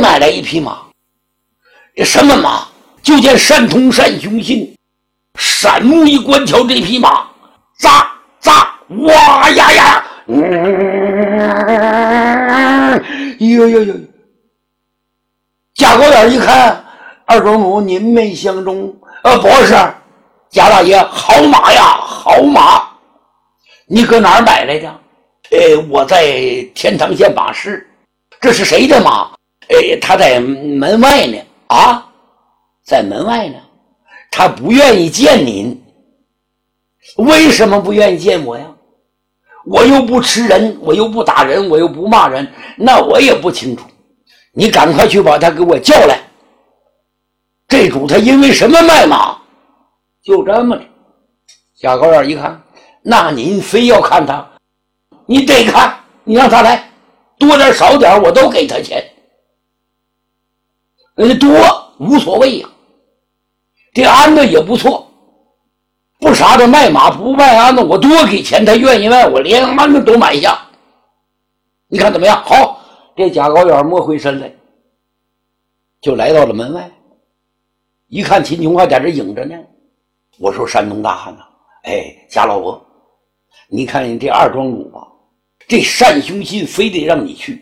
买来一匹马。什么马？就见单通单雄信闪目一观瞧这匹马，扎扎哇呀呀，哟！贾高远一看，二庄主您没相中，不是，贾大爷，好马呀，好马！你搁哪儿买来的？我在天堂县马市。这是谁的马？他在门外呢。啊，在门外呢。他不愿意见您。为什么不愿意见我呀？我又不吃人，我又不打人，我又不骂人，那我也不清楚。你赶快去把他给我叫来。这主他因为什么卖马？就这么着。贾高远一看，那您非要看他，你得看，你让他来，多点少点我都给他钱。多无所谓呀，这鞍子也不错，不啥的卖马不卖鞍子，我多给钱他愿意卖，我连鞍子都买下。你看怎么样？好，这贾高远摸回身来，就来到了门外，一看秦琼还在这影着呢。我说山东大汉呐，贾老伯，你看你这二庄主吧，这单雄信非得让你去。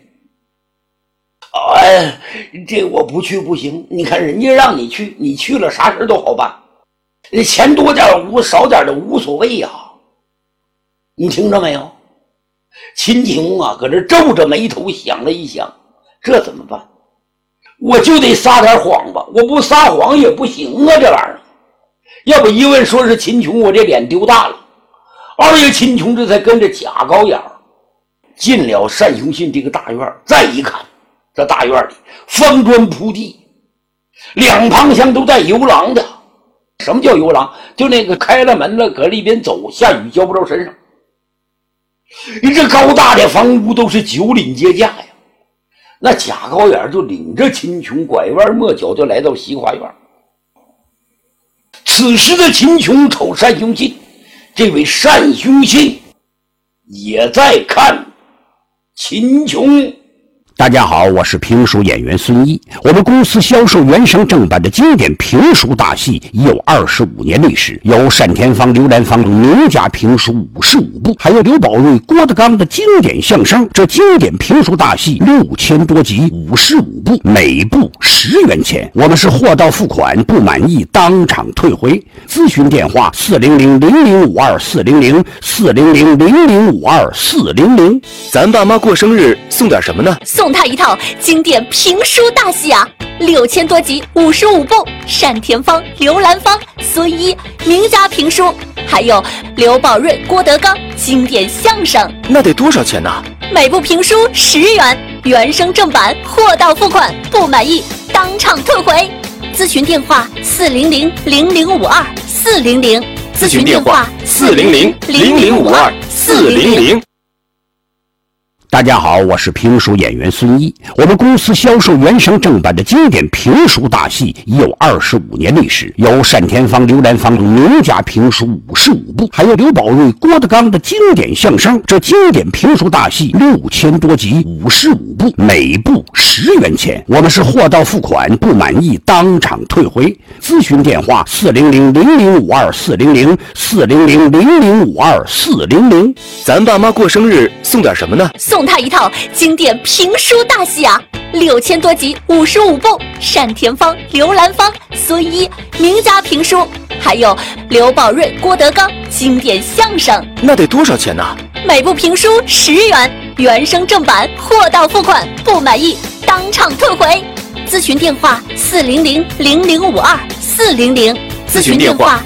这我不去不行，你看人家让你去，你去了啥事都好办，钱多点少点的无所谓呀。你听着没有？秦琼啊搁这皱着眉头想了一想，这怎么办？我就得撒点谎吧，我不撒谎也不行啊，这玩意儿。要不一问说是秦琼，我这脸丢大了。二爷秦琼这才跟着贾高远进了单雄信这个大院，再一看，这大院里方砖铺地，两旁厢都带游廊的。什么叫游廊？就那个开了门了，搁里边走，下雨浇不着身上。这高大的房屋都是九岭阶架呀。那贾高远就领着秦琼拐弯抹角就来到西花园。此时的秦琼瞅单雄信，这位单雄信也在看秦琼。 大家好，我是评书演员孙一。我们公司销售原声正版的经典评书大戏已有25年历史，有单田芳、刘兰芳名家评书55部，还有刘宝瑞、郭德纲的经典相声。这经典评书大戏6000多集，55部，每部10元钱。我们是货到付款，不满意当场退回。咨询电话400-0052-400，400-0052-400。 咱爸妈过生日送点什么呢？ 送他一套经典评书大戏啊，6000多集，55部，单田芳、刘兰芳、孙一名家评书，还有刘宝瑞、郭德纲经典相声。 那得多少钱呢？ 每部评书10元，原声正版，货到付款，不满意当场退回。咨询电话400-0052-400， 咨询电话400-0052-400。 大家好，我是评书演员孙一。我们公司销售原声正版的经典评书大戏已有25年历史，有单田芳、刘兰芳名家评书55部，还有刘宝瑞、郭德纲的经典相声。这经典评书大戏6000多集，55部，每部10元钱。我们是货到付款，不满意当场退回。咨询电话400-0052-400， 400-0052-400。 咱爸妈过生日送点什么呢？ 送他一套经典评书大戏啊，6000多集，55部，单田芳、刘兰芳、孙一名家评书，还有刘宝瑞、郭德纲经典相声。 那得多少钱呢？ 每部评书10元，原声正版，货到付款，不满意当场退回。咨询电话400-0052-400， 咨询电话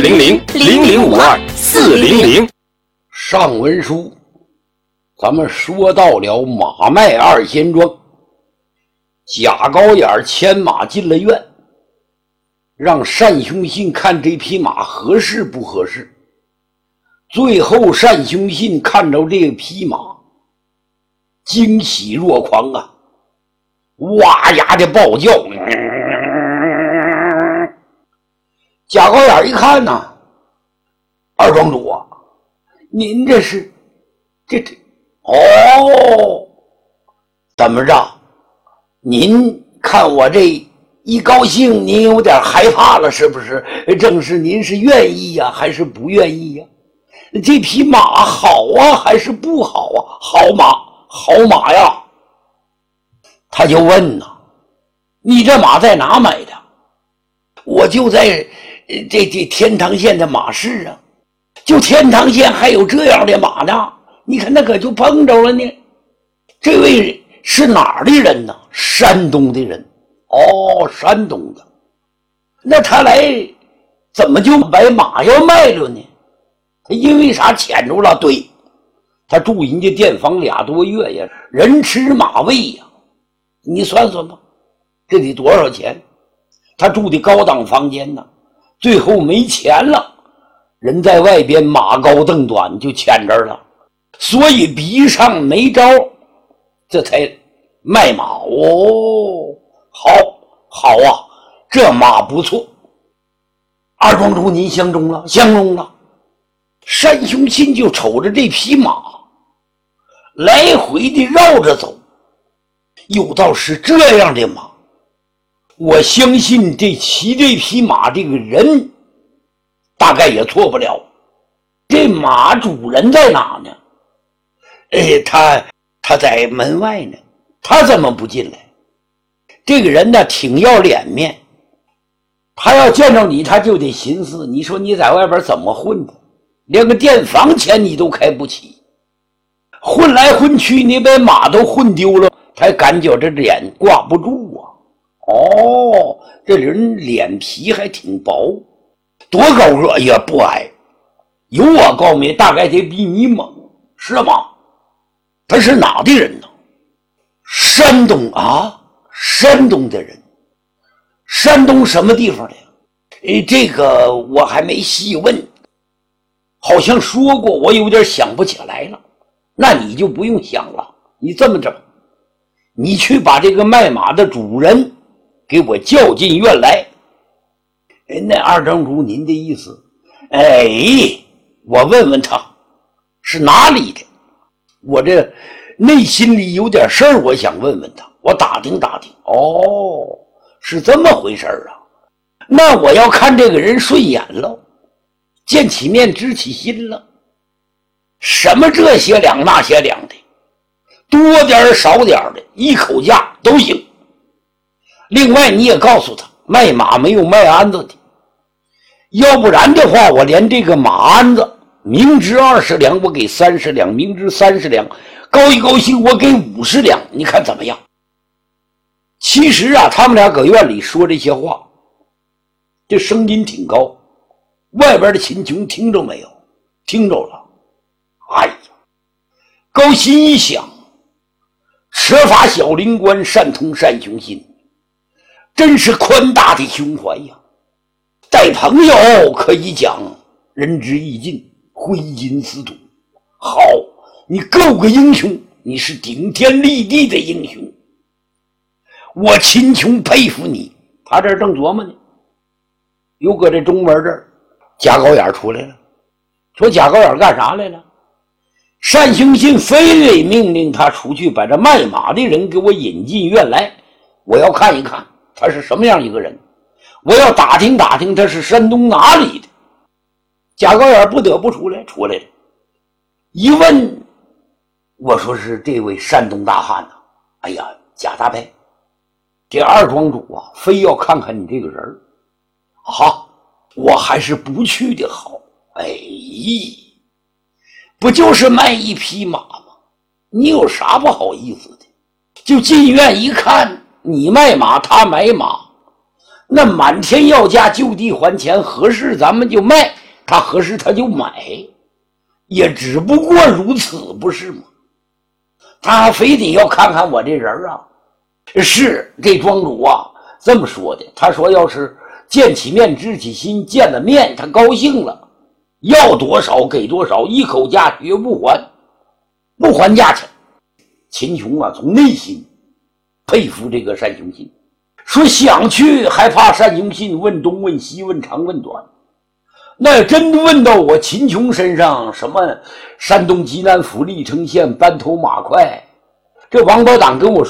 400-0052-400。 上文书咱们说到了马卖二仙庄，贾高眼牵马进了院，让单雄信看这匹马合适不合适。最后单雄信看着这匹马，惊喜若狂啊，哇呀的暴叫。贾高眼一看呢，二庄主啊，您这是怎么着？您看我这一高兴，您有点害怕了，是不是？正是您是愿意呀，还是不愿意呀？这匹马好啊，还是不好啊？好马，好马呀！他就问呐，你这马在哪买的？我就在这天堂县的马市啊，就天堂县还有这样的马呢？你看那可就碰着了呢。这位是哪儿的人呢？山东的人。哦，山东的。那他来怎么就把马要卖了呢？他因为啥牵住了？对，他住人家店房2多月呀，人吃马喂呀。你算算吧，这得多少钱？他住的高档房间呢，最后没钱了，人在外边马高凳短就牵这儿了，所以逼上没招，这才卖马。哦，好啊，这马不错。二庄主您相中了？相中了。单雄信就瞅着这匹马来回的绕着走，有道是这样的马，我相信这骑这匹马这个人大概也错不了。这马主人在哪呢？他在门外呢，他怎么不进来？这个人呢挺要脸面，他要见着你他就得寻思，你说你在外边怎么混的，连个店房钱你都开不起，混来混去你把马都混丢了，他感觉这脸挂不住啊。哦，这人脸皮还挺薄，多高个也不矮，有我高没大概得比你猛，是吗？他是哪的人呢？山东啊，山东的人。山东什么地方的？这个我还没细问，好像说过，我有点想不起来了。那你就不用想了，你这么着，你去把这个卖马的主人给我叫进院来。那二庄主您的意思？我问问他是哪里的，我这内心里有点事儿，我想问问他，我打听打听。哦，是这么回事啊？那我要看这个人顺眼了，见起面知起心了，什么这些两那些两的，多点少点的，一口价都行。另外你也告诉他，卖马没有卖鞍子的，要不然的话，我连这个马鞍子明值20两我给30两，明值30两，高一高兴我给50两，你看怎么样？其实啊，他们俩搁院里说这些话，这声音挺高，外边的秦琼听着没有？听着了。哎呀，高心一想，扯法小灵官，善通单雄信，真是宽大的胸怀呀！带朋友可以讲仁至义尽，挥金似土。好，你够个英雄，你是顶天立地的英雄，我秦琼佩服你。他这正琢磨呢，又搁这中门这儿，贾高眼出来了，说贾高眼干啥来了？单雄信非得命令他出去把这卖马的人给我引进院来，我要看一看他是什么样一个人，我要打听打听他是山东哪里的。贾高眼不得不出来了，一问，我说是这位山东大汉呐。哎呀，贾大伯，这二庄主啊，非要看看你这个人啊，我还是不去的好。不就是卖一匹马吗？你有啥不好意思的？就进院一看，你卖马，他买马，那满天要价，就地还钱，合适咱们就卖，他合适他就买，也只不过如此，不是吗？他还非得要看看我这人啊。是这庄主啊这么说的，他说要是见起面知起心，见了面他高兴了，要多少给多少，一口价绝不还，不还价钱。秦琼啊从内心佩服这个单雄信，说想去还怕单雄信问东问西，问长问短，那真问到我秦琼身上，什么山东济南府历城县班头马快，这王八党跟我说